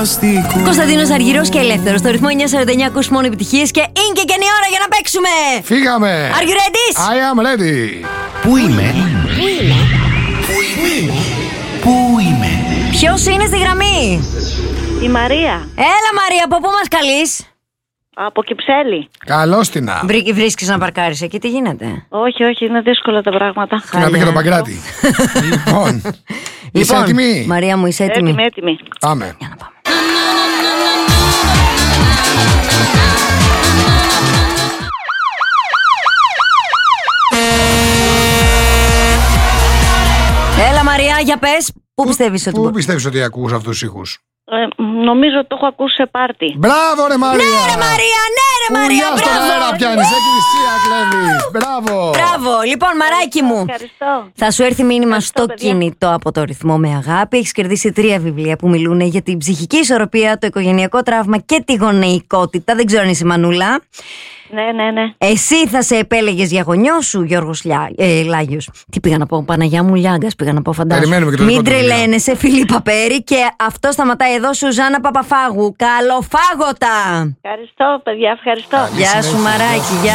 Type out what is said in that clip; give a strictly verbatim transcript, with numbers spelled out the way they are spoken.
αστικό. Κωνσταντίνος Αργυρός και Ελεύθερος. Στο ρυθμό εννιά σαράντα εννιά ακούς μόνο επιτυχίες και είναι και καινή ώρα για να παίξουμε. Φύγαμε. Are you ready? I am ready. Πού είμαι? Πού είμαι? Πού είμαι? Ποιος είναι στη γραμμή? Η Μαρία. Έλα Μαρία, από πού μας καλείς? Από Κυψέλη. Καλώς την να. Βρήκε, βρίσκεις να παρκάρεις εκεί, τι γίνεται? Όχι, όχι, είναι δύσκολα τα πράγματα. Τι να πει και τον Παγκράτη. Λοιπόν, είσαι Λοιπόν, έτοιμη? Μαρία μου, είσαι έτοιμη? Έτοιμη, έτοιμη. Πάμε. Για να πάμε. Έλα Μαρία, για πες. Πού πιστεύεις ότι Πού μπορεί? πιστεύεις ότι ακούς αυτούς τους ήχους? Ε, νομίζω ότι το έχω ακούσει σε πάρτι. Μπράβο ρε Μαρία. Ναι ρε Μαρία, ναι ρε Μαρία, Ουλιά στον αέρα μπράβο. πιάνεις, εκκλησία κλέβεις. Μπράβο. Μπράβο, λοιπόν μαράκι μου. Ευχαριστώ. Θα σου έρθει μήνυμα Ευχαριστώ, στο παιδιά. κινητό από το Ρυθμό με Αγάπη. Έχεις κερδίσει τρία βιβλία που μιλούν για την ψυχική ισορροπία, το οικογενειακό τραύμα και τη γονεϊκότητα. Δεν ξέρω αν είσαι Μανούλα. Ναι, ναι, ναι. Εσύ θα σε επέλεγες για γονιό σου, Γιώργος Λιά, ε, Λάγιος. Τι πήγα να πω, Παναγιά μου Λιάγκας πήγα να πω, φαντάζομαι. Περιμένουμε και το Μην δικό του βιβλίο. τρελαίνεσαι, Φιλίππα Πέρη. Και αυτό σταματάει εδώ, Σουζάννα Παπαφάγου. Καλοφάγωτα! Ευχαριστώ, παιδιά, ευχαριστώ. Καλή Γεια σου συνέχεια. Μαράκι, γεια.